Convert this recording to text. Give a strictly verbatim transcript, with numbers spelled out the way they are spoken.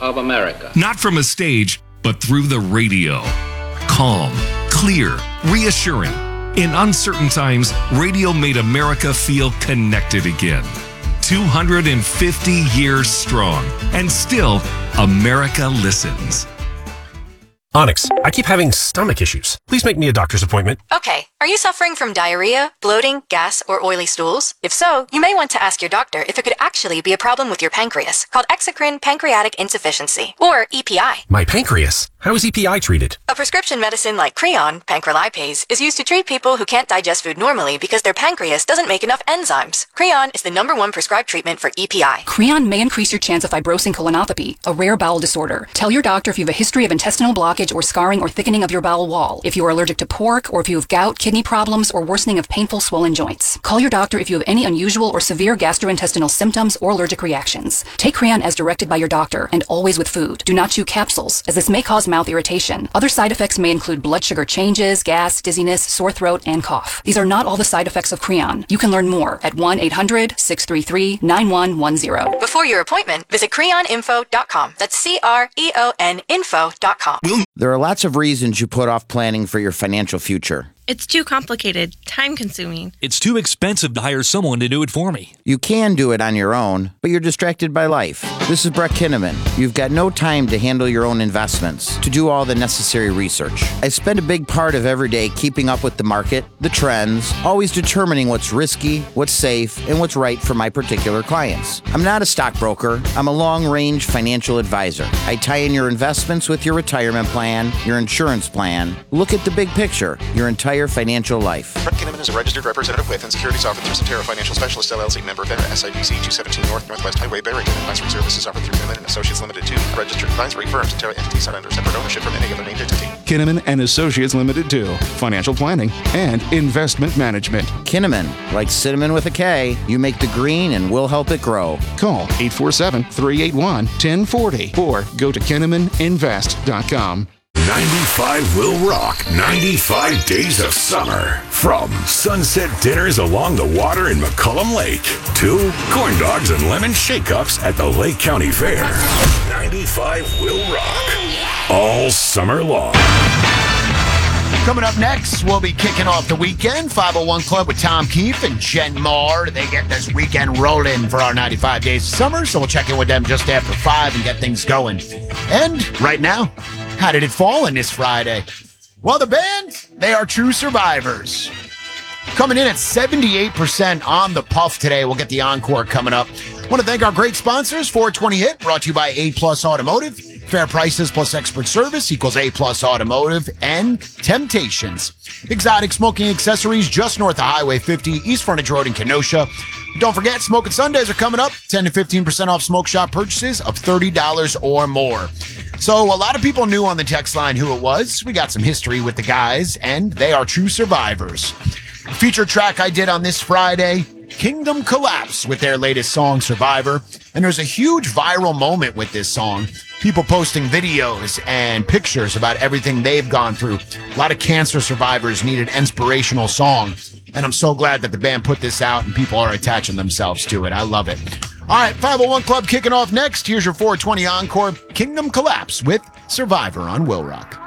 of America. Not from a stage, but through the radio. Calm, clear, reassuring. In uncertain times, radio made America feel connected again. two hundred fifty years strong, and still, America listens. Onyx, I keep having stomach issues. Please make me a doctor's appointment. Okay. Are you suffering from diarrhea, bloating, gas, or oily stools? If so, you may want to ask your doctor if it could actually be a problem with your pancreas, called exocrine pancreatic insufficiency, or E P I. My pancreas? How is E P I treated? A prescription medicine like Creon, pancrelipase, is used to treat people who can't digest food normally because their pancreas doesn't make enough enzymes. Creon is the number one prescribed treatment for E P I. Creon may increase your chance of fibrosing colonopathy, a rare bowel disorder. Tell your doctor if you have a history of intestinal blockage or scarring or thickening of your bowel wall, if you are allergic to pork, or if you have gout, kidney problems, or worsening of painful swollen joints. Call your doctor if you have any unusual or severe gastrointestinal symptoms or allergic reactions. Take Creon as directed by your doctor, and always with food. Do not chew capsules, as this may cause mouth irritation. Other side effects may include blood sugar changes, gas, dizziness, sore throat, and cough. These are not all the side effects of Creon. You can learn more at one eight hundred, six three three, nine one one zero. Before your appointment, visit creon info dot com. That's C R E O N info dot com. There are lots of reasons you put off planning for your financial future. It's too complicated, time-consuming. It's too expensive to hire someone to do it for me. You can do it on your own, but you're distracted by life. This is Brett Kinnaman. You've got no time to handle your own investments, to do all the necessary research. I spend a big part of every day keeping up with the market, the trends, always determining what's risky, what's safe, and what's right for my particular clients. I'm not a stockbroker. I'm a long-range financial advisor. I tie in your investments with your retirement plan, your insurance plan. Look at the big picture, your entire financial life. Brett Kinnaman is a registered representative with and securities offered through Cetera Financial Specialist, L L C, member FINRA, S I P C two seventeen North Northwest Highway, Barrington. Advisory services offered through Kinnaman and Associates Limited, two registered advisory firms. Cetera entities not under separate ownership from any other named entity. Kinnaman and Associates Limited, two financial planning and investment management. Kinnaman, like cinnamon with a K, you make the green and we'll help it grow. Call eight four seven, three eight one, one oh four oh or go to kinnaman invest dot com. ninety-five will rock ninety-five days of summer. From sunset dinners along the water in McCullum Lake to corn dogs and lemon shake-ups at the Lake County Fair. ninety-five will rock all summer long. Coming up next, we'll be kicking off the weekend. five oh one Club with Tom Keefe and Jen Moore. They get this weekend rolling for our ninety-five days of summer, so we'll check in with them just after five and get things going. And right now, how did it fall on this Friday? Well, the band, they are true survivors. Coming in at seventy-eight percent on the puff today. We'll get the encore coming up. Want to thank our great sponsors, four twenty Hit, brought to you by A Plus Automotive. Fair prices plus expert service equals A Plus Automotive, and Temptations. Exotic smoking accessories just north of Highway fifty, East Frontage Road in Kenosha. Don't forget, Smoking Sundays are coming up. ten to fifteen percent off smoke shop purchases of thirty dollars or more. So a lot of people knew on the text line who it was. We got some history with the guys, and they are true survivors. The feature track I did on this Friday, Kingdom Collapse, with their latest song, Survivor. And there's a huge viral moment with this song. People posting videos and pictures about everything they've gone through. A lot of cancer survivors need an inspirational song. And I'm so glad that the band put this out and people are attaching themselves to it. I love it. All right, five oh one Club kicking off next. Here's your four twenty encore, Kingdom Collapse with Survivor on Will Rock.